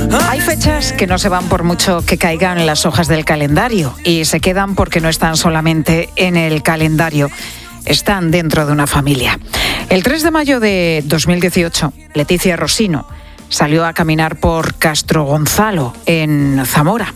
Hay fechas que no se van por mucho que caigan en las hojas del calendario y se quedan porque no están solamente en el calendario, están dentro de una familia. El 3 de mayo de 2018, Leticia Rosino salió a caminar por Castro Gonzalo, en Zamora.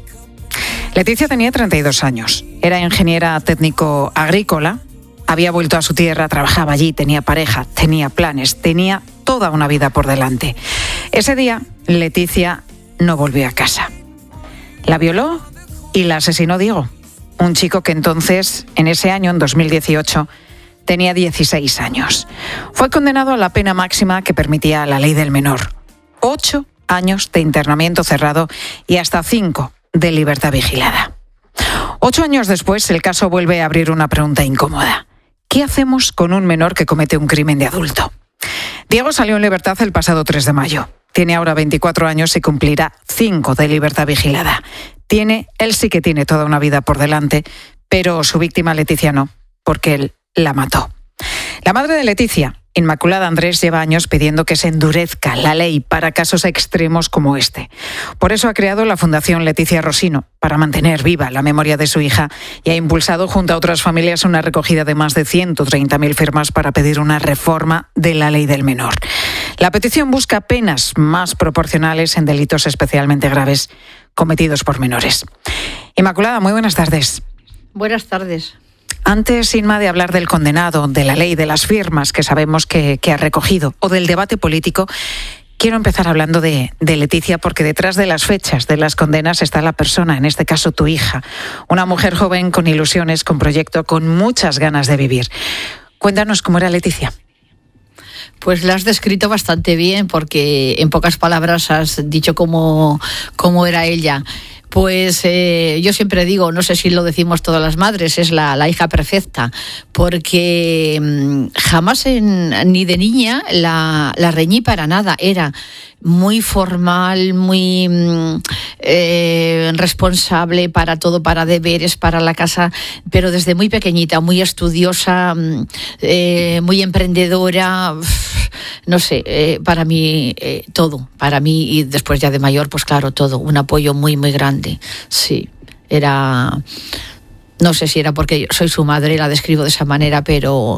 Leticia tenía 32 años, era ingeniera técnico agrícola, había vuelto a su tierra, trabajaba allí, tenía pareja, tenía planes, tenía toda una vida por delante. Ese día, Leticia no volvió a casa. La violó y la asesinó Diego, un chico que entonces, en ese año, en 2018, tenía 16 años. Fue condenado a la pena máxima que permitía la ley del menor. 8 años de internamiento cerrado y hasta 5 de libertad vigilada. 8 años después, el caso vuelve a abrir una pregunta incómoda. ¿Qué hacemos con un menor que comete un crimen de adulto? Diego salió en libertad el pasado 3 de mayo. Tiene ahora 24 años y cumplirá 5 de libertad vigilada. Él sí que tiene toda una vida por delante, pero su víctima Leticia no, porque él la mató. La madre de Leticia, Inmaculada Andrés, lleva años pidiendo que se endurezca la ley para casos extremos como este. Por eso ha creado la Fundación Leticia Rosino, para mantener viva la memoria de su hija, y ha impulsado junto a otras familias una recogida de más de 130.000 firmas para pedir una reforma de la ley del menor. La petición busca penas más proporcionales en delitos especialmente graves cometidos por menores. Inmaculada, muy buenas tardes. Buenas tardes. Antes, Inma, de hablar del condenado, de la ley, de las firmas que sabemos que ha recogido, o del debate político, quiero empezar hablando de Leticia, porque detrás de las fechas de las condenas está la persona, en este caso tu hija, una mujer joven con ilusiones, con proyecto, con muchas ganas de vivir. Cuéntanos cómo era Leticia. Pues la has descrito bastante bien, porque en pocas palabras has dicho cómo era ella. Pues yo siempre digo, no sé si lo decimos todas las madres, es la hija perfecta, porque jamás ni de niña la reñí para nada. Era muy formal, muy responsable para todo, para deberes, para la casa, pero desde muy pequeñita, muy estudiosa, muy emprendedora. No sé, para mí todo, para mí, y después ya de mayor, pues claro, todo, un apoyo muy, muy grande. Sí, era... No sé si era porque yo soy su madre y la describo de esa manera, pero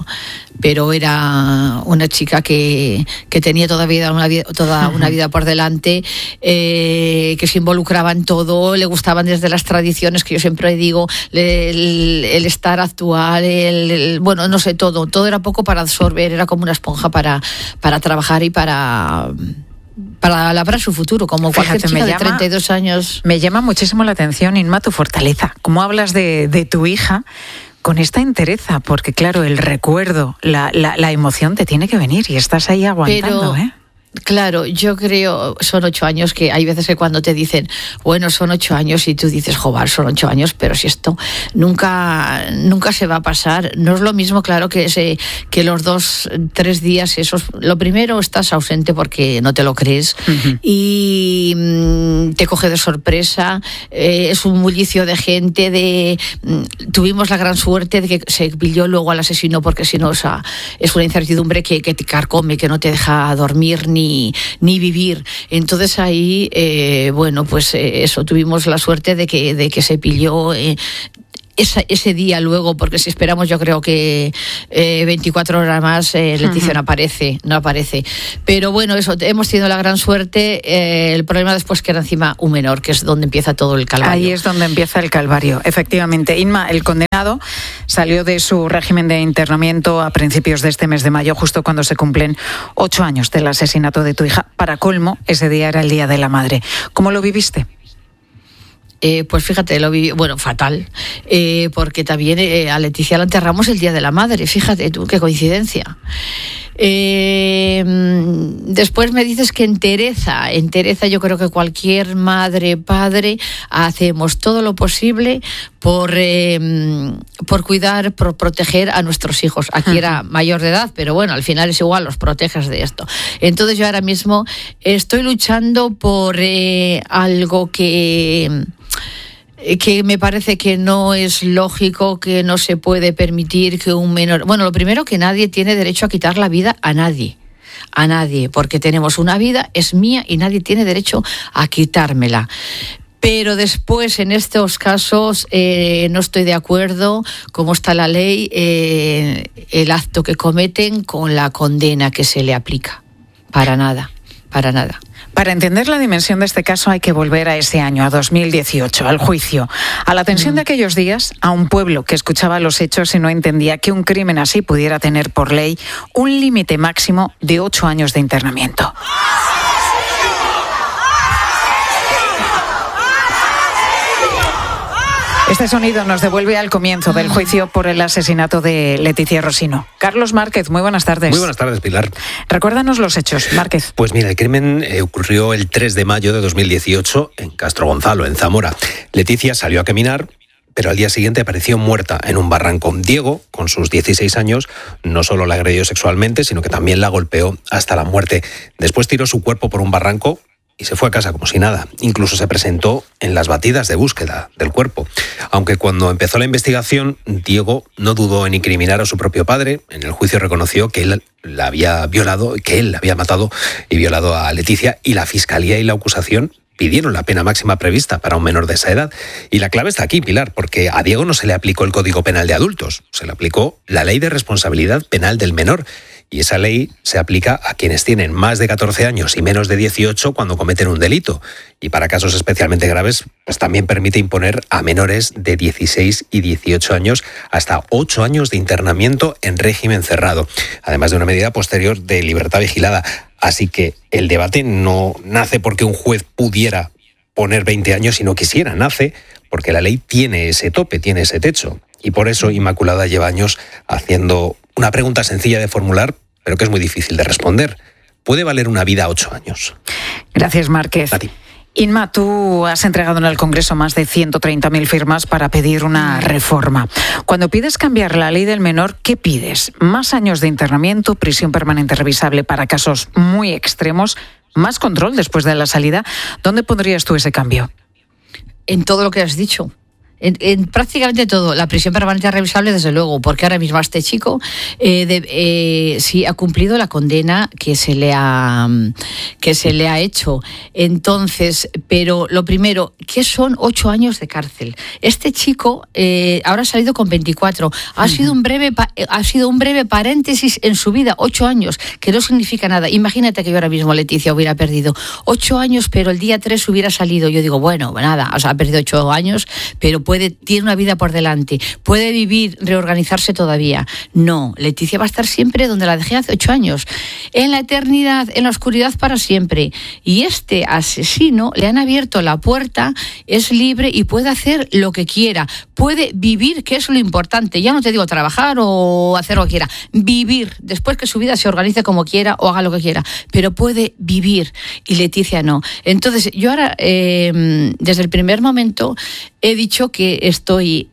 era una chica que tenía toda una vida por delante, que se involucraba en todo, le gustaban desde las tradiciones, que yo siempre digo, el estar actual, bueno, no sé, todo era poco para absorber, era como una esponja para trabajar y para labrar su futuro, como cualquier chica de 32 años. Me llama muchísimo la atención, Inma, tu fortaleza. ¿Cómo hablas de tu hija con esta entereza? Porque claro, el recuerdo, la emoción te tiene que venir y estás ahí aguantando, pero, claro, yo creo, son 8 años, que hay veces que cuando te dicen, bueno, son 8 años, y tú dices, joder, son 8 años, pero si esto nunca se va a pasar. No es lo mismo, claro, que los 2-3 días esos. Lo primero, estás ausente porque no te lo crees, uh-huh, y te coge de sorpresa, es un bullicio de gente, tuvimos la gran suerte de que se pilló luego al asesino, porque si no, es una incertidumbre que te carcome, que no te deja dormir ni vivir. Entonces ahí, bueno, pues eso, tuvimos la suerte de que se pilló ese día luego, porque si esperamos, yo creo que 24 horas más, Leticia no aparece. Pero bueno, eso, hemos tenido la gran suerte. El problema después que era encima un menor, que es donde empieza todo el calvario. Ahí es donde empieza el calvario, efectivamente. Inma, el condenado salió de su régimen de internamiento a principios de este mes de mayo, justo cuando se cumplen 8 años del asesinato de tu hija. Para colmo, ese día era el Día de la Madre. ¿Cómo lo viviste? Pues fíjate, lo viví, bueno, fatal, porque también a Leticia la enterramos el Día de la Madre, fíjate tú, qué coincidencia. Después me dices que entereza, yo creo que cualquier madre, padre, hacemos todo lo posible por cuidar, por proteger a nuestros hijos. Aquí era mayor de edad, pero bueno, al final es igual, los proteges de esto. Entonces yo ahora mismo estoy luchando por algo que me parece que no es lógico, que no se puede permitir que un menor... Bueno, lo primero, que nadie tiene derecho a quitar la vida a nadie. a nadie, porque tenemos una vida, es mía y nadie tiene derecho a quitármela. Pero después, en estos casos, no estoy de acuerdo, como está la ley, el acto que cometen con la condena que se le aplica. Para nada, para nada. Para entender la dimensión de este caso hay que volver a ese año, a 2018, al juicio, a la tensión de aquellos días, a un pueblo que escuchaba los hechos y no entendía que un crimen así pudiera tener por ley un límite máximo de 8 años de internamiento. Este sonido nos devuelve al comienzo del juicio por el asesinato de Leticia Rosino. Carlos Márquez, muy buenas tardes. Muy buenas tardes, Pilar. Recuérdanos los hechos, Márquez. Pues mira, el crimen ocurrió el 3 de mayo de 2018 en Castro Gonzalo, en Zamora. Leticia salió a caminar, pero al día siguiente apareció muerta en un barranco. Diego, con sus 16 años, no solo la agredió sexualmente, sino que también la golpeó hasta la muerte. Después tiró su cuerpo por un barranco y se fue a casa como si nada. Incluso se presentó en las batidas de búsqueda del cuerpo. Aunque cuando empezó la investigación, Diego no dudó en incriminar a su propio padre. En el juicio reconoció que él la había violado, que él había matado y violado a Leticia, y la Fiscalía y la acusación pidieron la pena máxima prevista para un menor de esa edad. Y la clave está aquí, Pilar, porque a Diego no se le aplicó el Código Penal de adultos, se le aplicó la Ley de Responsabilidad Penal del Menor. Y esa ley se aplica a quienes tienen más de 14 años y menos de 18 cuando cometen un delito. Y para casos especialmente graves, pues también permite imponer a menores de 16 y 18 años hasta 8 años de internamiento en régimen cerrado, además de una medida posterior de libertad vigilada. Así que el debate no nace porque un juez pudiera poner 20 años si no quisiera, nace porque la ley tiene ese tope, tiene ese techo. Y por eso Inmaculada lleva años haciendo una pregunta sencilla de formular, pero que es muy difícil de responder. ¿Puede valer una vida 8 años? Gracias, Márquez. A ti. Inma, tú has entregado en el Congreso más de 130.000 firmas para pedir una reforma. Cuando pides cambiar la ley del menor, ¿qué pides? ¿Más años de internamiento, prisión permanente revisable para casos muy extremos, más control después de la salida? ¿Dónde pondrías tú ese cambio? En todo lo que has dicho. En prácticamente todo. La prisión permanente revisable, desde luego, porque ahora mismo este chico sí ha cumplido la condena que se le ha hecho. Entonces, pero lo primero, ¿qué son 8 años de cárcel? Este chico ahora ha salido con 24. Ha sido un breve paréntesis en su vida, 8 años, que no significa nada. Imagínate que yo ahora mismo, Leticia, hubiera perdido 8 años, pero el día 3 hubiera salido. Yo digo, bueno, nada, o sea, ha perdido 8 años, pero tiene una vida por delante, puede vivir, reorganizarse todavía. No, Leticia va a estar siempre donde la dejé hace 8 años, en la eternidad, en la oscuridad para siempre. Y este asesino le han abierto la puerta, es libre y puede hacer lo que quiera, puede vivir, que es lo importante. Ya no te digo trabajar o hacer lo que quiera, vivir, después que su vida se organice como quiera o haga lo que quiera, pero puede vivir, y Leticia no. Entonces yo ahora, desde el primer momento, he dicho que estoy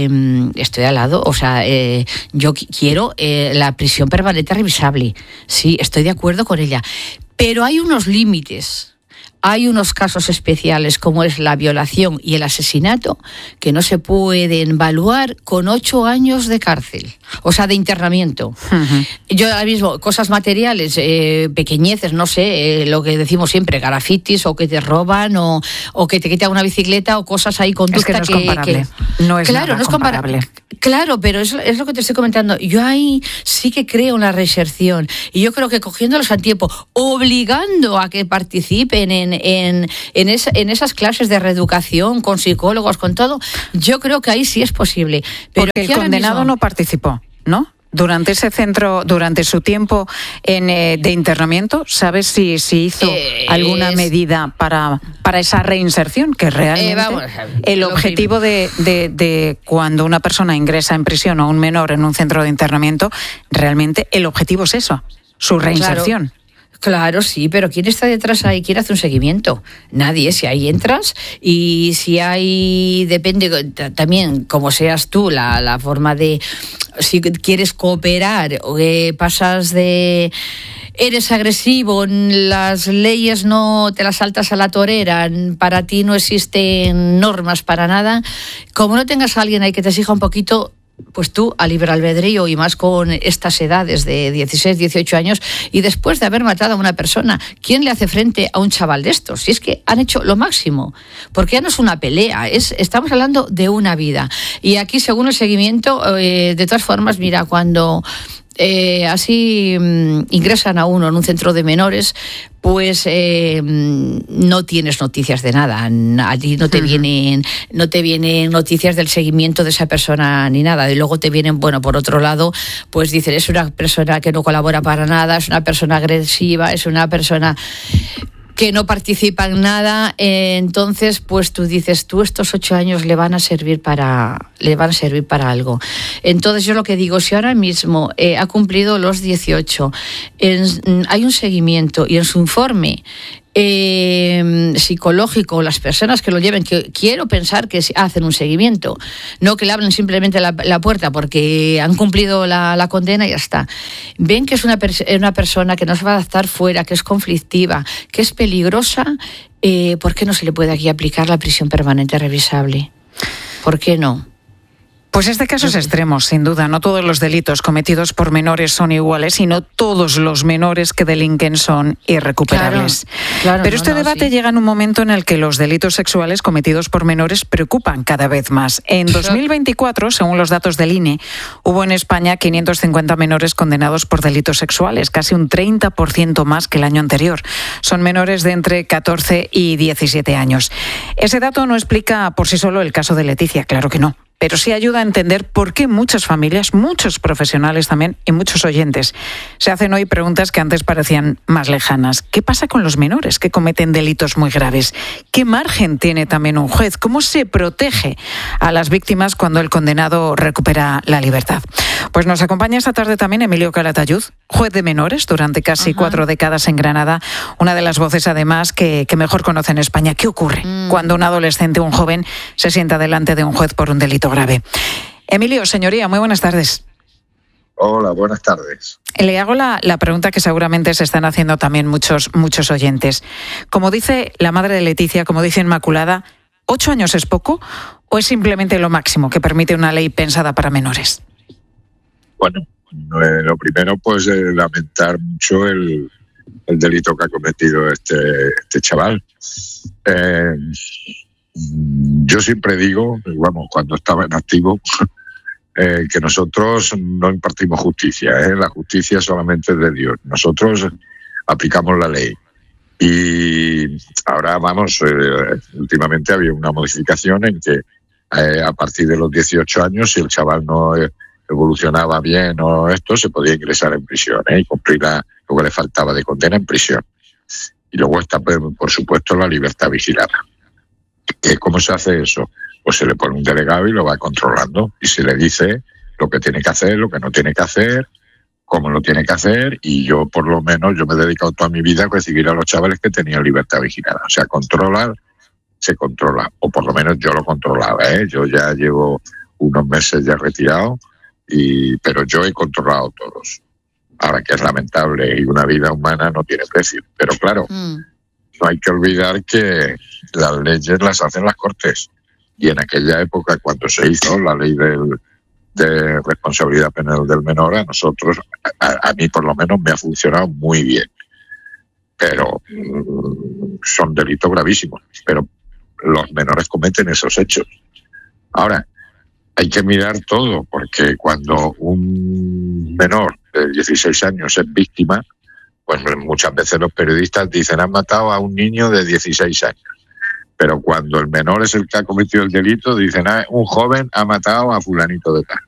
al lado, o sea, yo quiero la prisión permanente revisable. Sí, estoy de acuerdo con ella. Pero hay unos límites. Hay unos casos especiales como es la violación y el asesinato que no se pueden evaluar con 8 años de cárcel, o sea, de internamiento. Uh-huh. Yo ahora mismo, cosas materiales, pequeñeces, no sé, lo que decimos siempre, grafitis, o que te roban, o que te quitan una bicicleta, o cosas ahí, conducta es que no es comparable. No es claro, nada no es comparable. Claro, pero es lo que te estoy comentando. Yo ahí sí que creo en la reinserción. Y yo creo que cogiéndolos a tiempo, obligando a que participen en esas clases de reeducación, con psicólogos, con todo, yo creo que ahí sí es posible. Pero porque el condenado no participó, ¿no? Durante ese centro, durante su tiempo de internamiento, ¿sabes si hizo alguna medida para esa reinserción? Que realmente el objetivo de cuando una persona ingresa en prisión o un menor en un centro de internamiento, realmente el objetivo es eso, su reinserción. Claro, sí, pero ¿quién está detrás ahí? ¿Quién hace un seguimiento? Nadie. Si ahí entras y si hay, depende también como seas tú, la forma de, si quieres cooperar o pasas de... Eres agresivo, las leyes no te las saltas a la torera, para ti no existen normas para nada. Como no tengas a alguien ahí que te exija un poquito, pues tú a libre albedrío, y más con estas edades de 16, 18 años, y después de haber matado a una persona, ¿quién le hace frente a un chaval de estos? Si es que han hecho lo máximo, porque ya no es una pelea, estamos hablando de una vida. Y aquí, según el seguimiento, de todas formas, mira, cuando así ingresan a uno en un centro de menores, pues no tienes noticias de nada. A ti no te vienen noticias del seguimiento de esa persona ni nada. Y luego te vienen, bueno, por otro lado, pues dicen, es una persona que no colabora para nada, es una persona agresiva, es una persona que no participa en nada. Entonces, pues tú dices, estos 8 años le van a servir para algo. Entonces, yo lo que digo, si ahora mismo ha cumplido los 18, hay un seguimiento, y en su informe psicológico, las personas que lo lleven, que quiero pensar que hacen un seguimiento, no que le abren simplemente la puerta porque han cumplido la condena y ya está. Ven que es una persona que no se va a adaptar fuera, que es conflictiva, que es peligrosa. ¿Por qué no se le puede aquí aplicar la prisión permanente revisable? ¿Por qué no? Pues este caso es extremo, sin duda. No todos los delitos cometidos por menores son iguales, y no todos los menores que delinquen son irrecuperables. Claro, pero este debate llega en un momento en el que los delitos sexuales cometidos por menores preocupan cada vez más. En 2024, según los datos del INE, hubo en España 550 menores condenados por delitos sexuales, casi un 30% más que el año anterior. Son menores de entre 14 y 17 años. Ese dato no explica por sí solo el caso de Leticia, claro que no. Pero sí ayuda a entender por qué muchas familias, muchos profesionales también y muchos oyentes se hacen hoy preguntas que antes parecían más lejanas. ¿Qué pasa con los menores que cometen delitos muy graves? ¿Qué margen tiene también un juez? ¿Cómo se protege a las víctimas cuando el condenado recupera la libertad? Pues nos acompaña esta tarde también Emilio Calatayud, juez de menores durante casi 4 décadas en Granada, una de las voces además que mejor conoce en España. ¿Qué ocurre cuando un adolescente, un joven, se sienta delante de un juez por un delito grave? Emilio, señoría, muy buenas tardes. Hola, buenas tardes. Le hago la pregunta que seguramente se están haciendo también muchos oyentes. Como dice la madre de Leticia, como dice Inmaculada, ¿8 años es poco o es simplemente lo máximo que permite una ley pensada para menores? Bueno, lo primero, pues lamentar mucho el delito que ha cometido este chaval. Yo siempre digo, bueno, cuando estaba en activo, que nosotros no impartimos justicia, la justicia solamente es de Dios. Nosotros aplicamos la ley. Y ahora últimamente había una modificación en que a partir de los 18 años, si el chaval no evolucionaba bien o se podía ingresar en prisión y cumplir lo que le faltaba de condena en prisión. Y luego está, por supuesto, la libertad vigilada. ¿Cómo se hace eso? Pues se le pone un delegado y lo va controlando y se le dice lo que tiene que hacer, lo que no tiene que hacer, cómo lo tiene que hacer. Y yo, por lo menos, me he dedicado toda mi vida a recibir a los chavales que tenían libertad vigilada. O sea, controlar, se controla, o por lo menos yo lo controlaba. Yo ya llevo unos meses ya retirado, pero yo he controlado todos. Ahora, que es lamentable y una vida humana no tiene precio. Pero claro, no hay que olvidar que las leyes las hacen las Cortes. Y en aquella época, cuando se hizo la ley de responsabilidad penal del menor, a nosotros, a mí por lo menos, me ha funcionado muy bien. Pero son delitos gravísimos. Pero los menores cometen esos hechos. Ahora, hay que mirar todo, porque cuando un menor de 16 años es víctima, pues muchas veces los periodistas dicen, han matado a un niño de 16 años. Pero cuando el menor es el que ha cometido el delito, dicen, un joven ha matado a fulanito de tal.